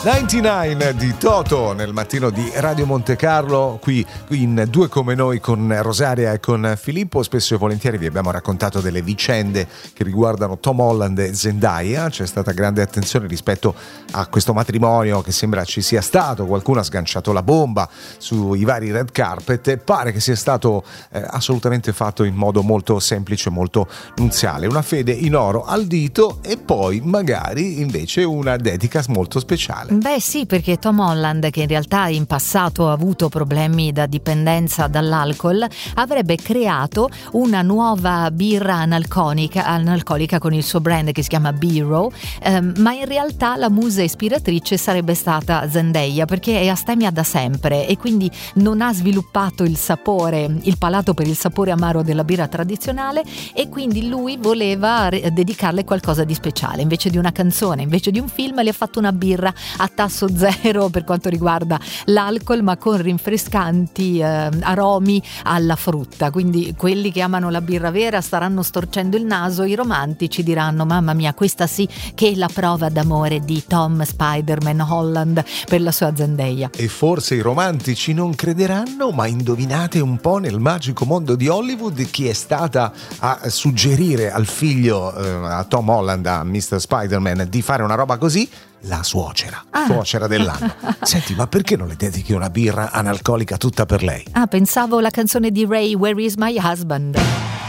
99 di Toto nel mattino di Radio Monte Carlo, qui in Due Come Noi con Rosaria e con Filippo. Spesso e volentieri vi abbiamo raccontato delle vicende che riguardano Tom Holland e Zendaya. C'è stata grande attenzione rispetto a questo matrimonio che sembra ci sia stato, qualcuno ha sganciato la bomba sui vari red carpet e pare che sia stato assolutamente fatto in modo molto semplice, molto nunziale, una fede in oro al dito e poi magari invece una dedica molto speciale. Beh sì, perché Tom Holland, che in realtà in passato ha avuto problemi da dipendenza dall'alcol, avrebbe creato una nuova birra analcolica con il suo brand che si chiama B-Row, ma in realtà la musa ispiratrice sarebbe stata Zendaya, perché è astemia da sempre e quindi non ha sviluppato il palato per il sapore amaro della birra tradizionale, e quindi lui voleva dedicarle qualcosa di speciale. Invece di una canzone, invece di un film, le ha fatto una birra a tasso zero per quanto riguarda l'alcol, ma con rinfrescanti aromi alla frutta. Quindi quelli che amano la birra vera staranno storcendo il naso, i romantici diranno: mamma mia, questa sì che è la prova d'amore di Tom Spider-Man Holland per la sua Zendaya. E forse i romantici non crederanno, ma indovinate un po' nel magico mondo di Hollywood chi è stata a suggerire al figlio, a Tom Holland, a Mr. Spider-Man, di fare una roba così? La suocera dell'anno. Senti, ma perché non le dedichi una birra analcolica tutta per lei? Pensavo la canzone di Ray, Where is my husband?